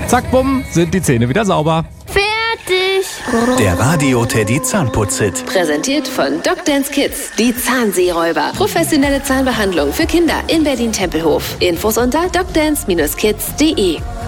Zack, bumm, sind die Zähne wieder sauber. Fertig. Der Radio Teddy Zahnputz-Hit. Präsentiert von Dr. Kids, die Zahnseeräuber. Professionelle Zahnbehandlung für Kinder in Berlin-Tempelhof. Infos unter drdance-kids.de.